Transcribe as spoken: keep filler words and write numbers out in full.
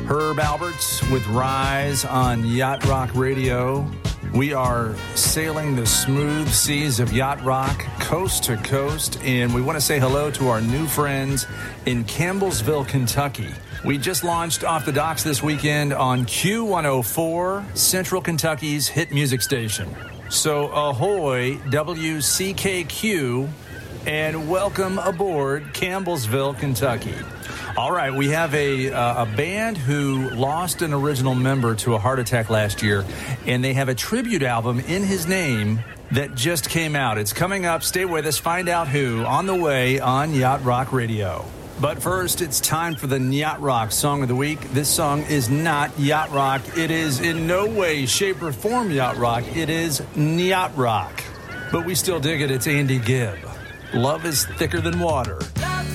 Herb Alberts with Rise on Yacht Rock Radio. We are sailing the smooth seas of Yacht Rock coast to coast, and we want to say hello to our new friends in Campbellsville, Kentucky. We just launched off the docks this weekend on Q one oh four, Central Kentucky's hit music station. So ahoy, W C K Q, and welcome aboard Campbellsville, Kentucky. All right, we have a uh, a band who lost an original member to a heart attack last year, and they have a tribute album in his name that just came out. It's coming up. Stay with us. Find out who on the way on Yacht Rock Radio. But first, it's time for the Yacht Rock Song of the Week. This song is not Yacht Rock. It is in no way, shape, or form Yacht Rock. It is Yacht Rock. But we still dig it. It's Andy Gibb. Love is thicker than water.